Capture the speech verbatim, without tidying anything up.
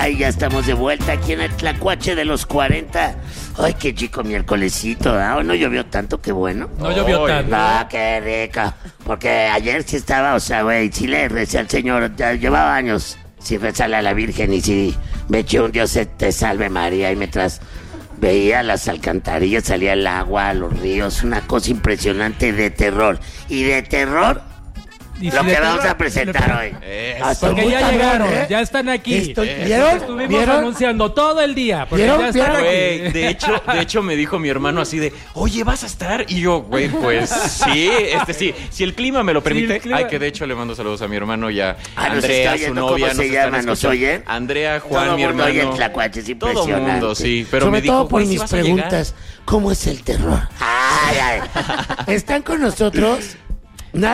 y ya estamos de vuelta aquí en el Tlacuache de los cuarenta. Ay, qué chico miércolesito, ¿ah? No llovió tanto, qué bueno. No llovió tanto. No, qué rico. Porque ayer sí estaba, o sea, güey, sí le recé al Señor, ya llevaba años sin rezarle a la Virgen y sí me eché un Dios te salve María y mientras veía las alcantarillas, salía el agua, los ríos, una cosa impresionante de terror. Y de terror... Y Lo si que de vamos terror, a presentar hoy. Eso. Porque ya llegaron, ¿eh? ya están aquí. Estoy, Eso ¿vieron? estuvimos ¿Vieron? anunciando todo el día. Porque ¿Vieron? ya están aquí. Güey, de hecho, de hecho me dijo mi hermano así de, oye, ¿vas a estar? Y yo, güey, pues sí, este sí, si el clima me lo permite. el clima. Ay, que de hecho le mando saludos a mi hermano y a Ah, nos Andrea, está su oyendo. novia. ¿Cómo se nos llaman? están ¿Nos escuchando. oyen? Andrea, Juan, Todo mi mundo oye hermano. el Tlacuache, es Todo impresionante. mundo, sí. Pero Sobre me dijo, todo por güey, ¿sí mis vas a llegar? preguntas. ¿Cómo es el terror? Ay, ay. Están con nosotros